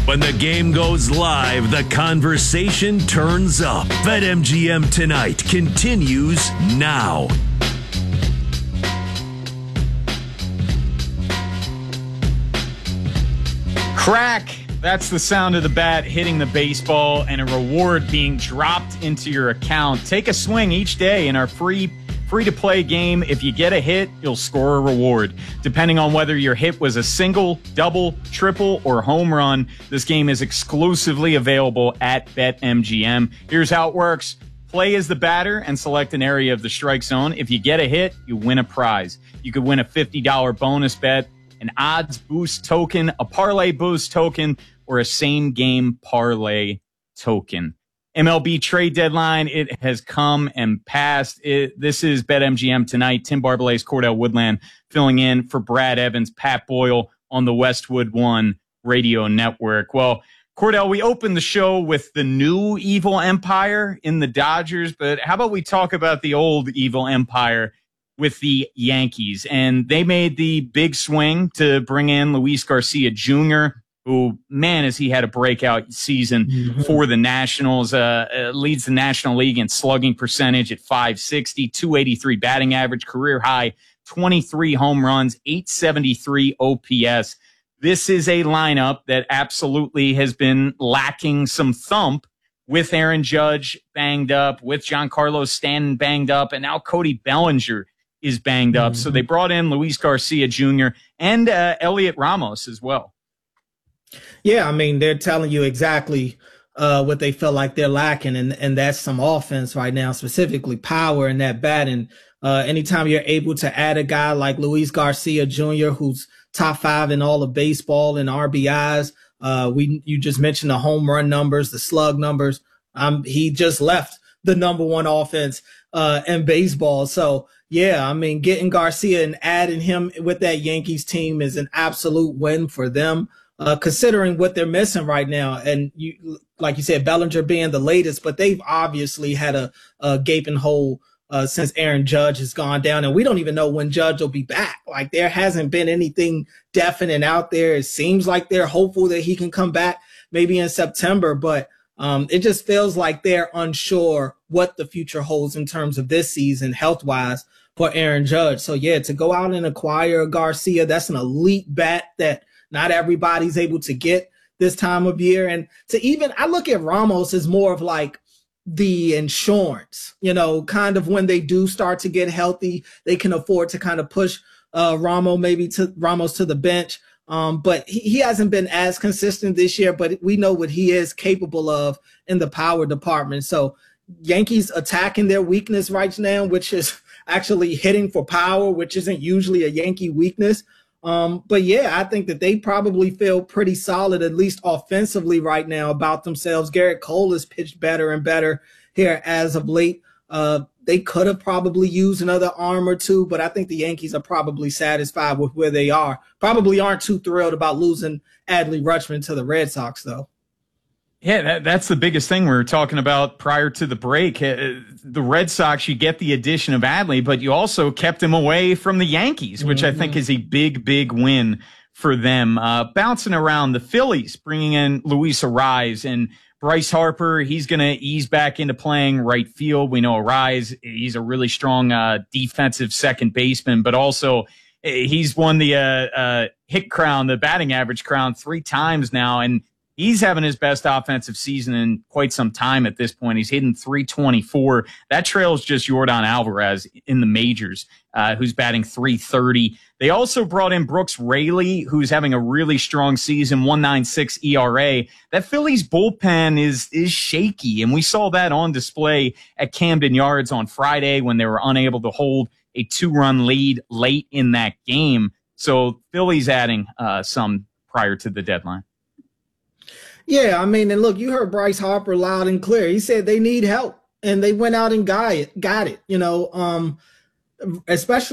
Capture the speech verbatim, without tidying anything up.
When the game goes live, the conversation turns up. BetMGM Tonight continues now. Crack! That's the sound of the bat hitting the baseball and a reward being dropped into your account. Take a swing each day in our free free-to-play game. If you get a hit, you'll score a reward. Depending on whether your hit was a single, double, triple, or home run, this game is exclusively available at BetMGM. Here's how it works. Play as the batter and select an area of the strike zone. If you get a hit, you win a prize. You could win a fifty dollars bonus bet, an odds boost token, a parlay boost token, or a same game parlay token. M L B trade deadline, it has come and passed. It, this is BetMGM Tonight. Tim Barbelay's Cordell Woodland filling in for Brad Evans, Pat Boyle on the Westwood One radio network. Well, Cordell, we opened the show with the new evil empire in the Dodgers, but how about we talk about the old evil empire with the Yankees? And they made the big swing to bring in Luis Garcia Junior, who, man, has he had a breakout season mm-hmm. for the Nationals. Uh, uh, leads the National League in slugging percentage at five sixty, two eighty-three batting average, career high, twenty-three home runs, eight seventy-three O P S. This is a lineup that absolutely has been lacking some thump with Aaron Judge banged up, with Giancarlo Stanton banged up, and now Cody Bellinger is banged up. Mm-hmm. So they brought in Luis Garcia Junior and uh, Elliot Ramos as well. Yeah, I mean, they're telling you exactly uh, what they feel like they're lacking, and, and that's some offense right now, specifically power in that bat. And uh, anytime you're able to add a guy like Luis Garcia Junior, who's top five in all of baseball in R B Is, uh, we you just mentioned the home run numbers, the slug numbers. Um, he just left the number one offense uh, in baseball. So, yeah, I mean, getting Garcia and adding him with that Yankees team is an absolute win for them. Uh, considering what they're missing right now. And you, like you said, Bellinger being the latest, but they've obviously had a, a gaping hole uh, since Aaron Judge has gone down. And we don't even know when Judge will be back. Like, there hasn't been anything definite out there. It seems like they're hopeful that he can come back maybe in September, but um, it just feels like they're unsure what the future holds in terms of this season health-wise for Aaron Judge. So, yeah, to go out and acquire Garcia, that's an elite bat that not everybody's able to get this time of year. And to even, I look at Ramos as more of like the insurance, you know, kind of when they do start to get healthy, they can afford to kind of push uh, Ramos maybe to Ramos to the bench. Um, but he, he hasn't been as consistent this year, but we know what he is capable of in the power department. So Yankees attacking their weakness right now, which is actually hitting for power, which isn't usually a Yankee weakness. Um, but yeah, I think that they probably feel pretty solid, at least offensively right now, about themselves. Garrett Cole has pitched better and better here as of late. Uh, they could have probably used another arm or two, but I think the Yankees are probably satisfied with where they are. Probably aren't too thrilled about losing Adley Rutschman to the Red Sox, though. Yeah, that, that's the biggest thing we were talking about prior to the break. Uh, the Red Sox, you get the addition of Adley, but you also kept him away from the Yankees, which mm-hmm. I think is a big, big win for them. Uh, bouncing around the Phillies, bringing in Luis Arraez and Bryce Harper. He's going to ease back into playing right field. We know Arraez, he's a really strong uh, defensive second baseman, but also he's won the uh, uh, hit crown, the batting average crown three times now, and he's having his best offensive season in quite some time at this point. He's hitting three twenty-four. That trails just Yordan Alvarez in the majors, uh, who's batting three thirty. They also brought in Brooks Raley, who's having a really strong season, one point nine six E R A. That Phillies bullpen is is shaky, and we saw that on display at Camden Yards on Friday when they were unable to hold a two-run lead late in that game. So Phillies adding uh, some prior to the deadline. Yeah, I mean, and look, you heard Bryce Harper loud and clear. He said they need help, and they went out and got it, got it, you know, um, especially